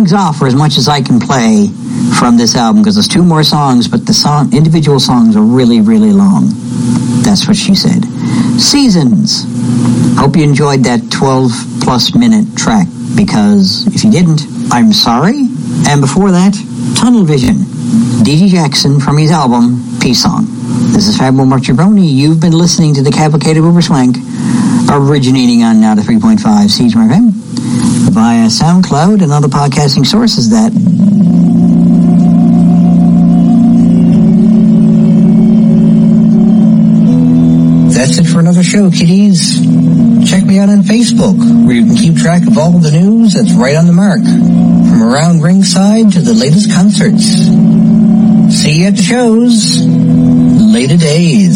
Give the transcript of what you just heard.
things off for as much as I can play from this album, because there's 2 more songs, but the individual songs are really, really long. That's what she said. Seasons. Hope you enjoyed that 12-plus minute track, because if you didn't, I'm sorry. And before that, Tunnel Vision. D.G. Jackson from his album, Peace Song. This is Fabio Marchibroni. You've been listening to the Cavalcade of Uberswank, originating on Now to 3.5 CHMR FM via SoundCloud and other podcasting sources that... That's it for another show, kiddies. Check me out on Facebook, where you can keep track of all the news that's right on the mark, from around ringside to the latest concerts. See you at the shows. Later days.